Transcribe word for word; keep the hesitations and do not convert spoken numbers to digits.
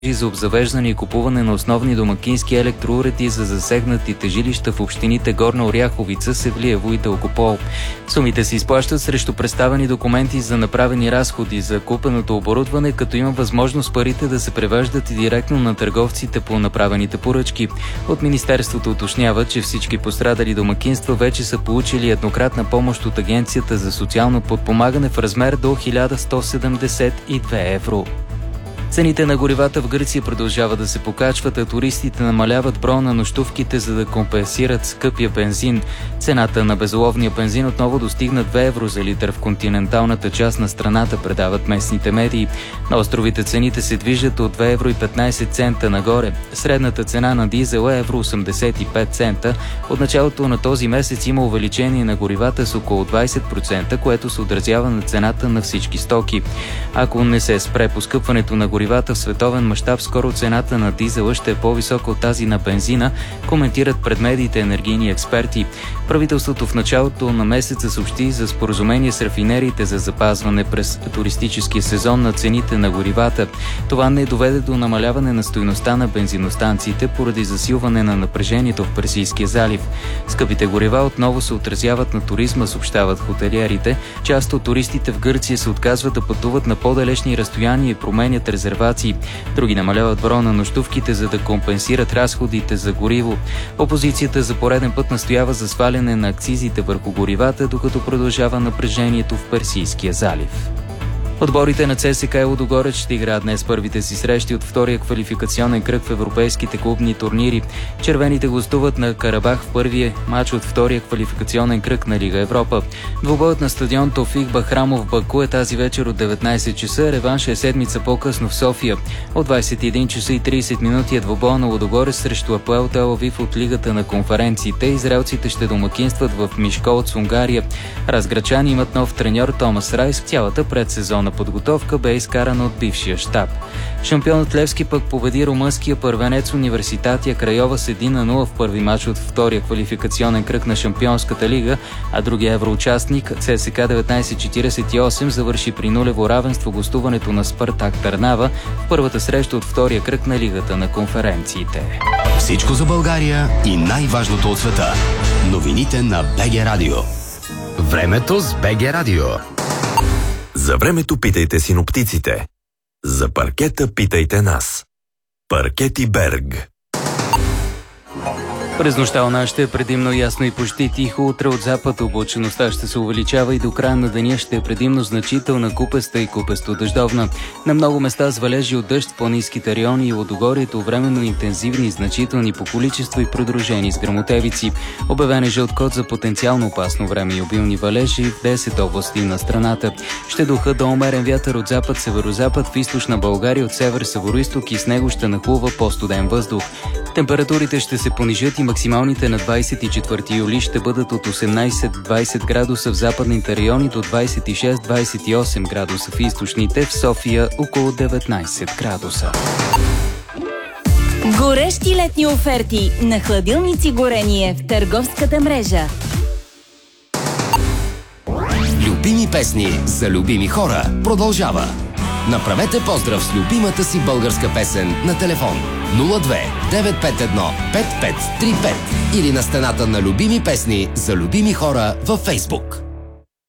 за обзавеждане и купуване на основни домакински електроуреди за засегнатите жилища в общините Горна Оряховица, Севлиево и Дългопол. Сумите се изплащат срещу представени документи за направени разходи за купеното оборудване, като има възможност парите да се превеждат и директно на търговците по направените поръчки. От Министерството уточнява, че всички пострадали домакинства вече са получили еднократна помощ от Агенцията за социално подпомагане в размер до хиляда сто седемдесет и две евро. Цените на горивата в Гърция продължават да се покачват, а туристите намаляват броя на нощувките, за да компенсират скъпия бензин. Цената на безоловния бензин отново достигна две евро за литър в континенталната част на страната, предават местните медии. На островите цените се движат от две евро и петнайсет цента нагоре. Средната цена на дизел е евро осемдесет и пет цента. От началото на този месец има увеличение на горивата с около двайсет процента, което се отразява на цената на всички стоки. Ако не се спре поскъпването на горивата в световен мащаб, скоро цената на дизела ще е по-висока от тази на бензина, коментират пред медиите енергийни експерти. Правителството в началото на месеца съобщи за споразумение с рафинериите за запазване през туристическия сезон на цените на горивата. Това не доведе до намаляване на стойността на бензиностанциите поради засилване на напрежението в Персийския залив. Скъпите горива отново се отразяват на туризма, съобщават хотелиерите. Част от туристите в Гърция се отказват да пътуват на по-далечни разстояния и променят резервации. Други намаляват броя на нощувките, за да компенсират разходите за гориво. Опозицията за пореден път настоява за сваляне на акцизите върху горивата, докато продължава напрежението в Персийския залив. Отборите на ЦСКА и Лудогорец ще играят днес първите си срещи от втория квалификационен кръг в европейските клубни турнири. Червените гостуват на Карабах в първия матч от втория квалификационен кръг на Лига Европа. Двубоят на стадион Тофик Бахрамов в Баку е тази вечер от деветнайсет часа. Реванш е седмица по-късно в София. От двайсет и един часа и трийсет минути е двубоя на Лудогорец срещу АПОЕЛ Тел Авив от Лигата на конференциите. Израелците ще домакинстват в Мишколц, Унгария. Разграчани имат нов треньор Томас Райс. Цялата предсезонна подготовка бе изкарана от бившия щаб. Шампионът Левски пък победи румънския първенец Университатия Крайова с един на нула в първи мач от втория квалификационен кръг на Шампионската лига, а другия евроучастник ЦСКА деветнайсет четирийсет и осем завърши при нулево равенство гостуването на Спартак Търнава в първата среща от втория кръг на Лигата на конференциите. Всичко за България и най-важното от света. Новините на БГ Радио. Времето с БГ Радио. За времето питайте синоптиците. За паркета питайте нас. Паркети Берг. През нощта у нас ще е предимно ясно и почти тихо. Утре от запад облачеността ще се увеличава и до края на деня ще е предимно значителна купеста и купесто-дъждовна. На много места с валежи от дъжд в по-ниските райони и Лудогорието временно интензивни и значителни по количество и придружени с гръмотевици. Обявен е жълт код за потенциално опасно време и обилни валежи в десет области на страната. Ще духа до умерен вятър от запад-северозапад в източна България, от север-североизток и с него ще нахлува по-студен въздух. Температурите ще се понижат и максималните на двайсет и четвърти юли ще бъдат от осемнайсет до двайсет градуса в западните райони до двайсет и шест до двайсет и осем градуса в източните, в София около деветнайсет градуса. Горещи летни оферти на хладилници Горение в търговската мрежа. Любими песни за любими хора продължава. Направете поздрав с любимата си българска песен на телефон нула две девет пет едно пет пет три пет или на стената на любими песни за любими хора във Фейсбук.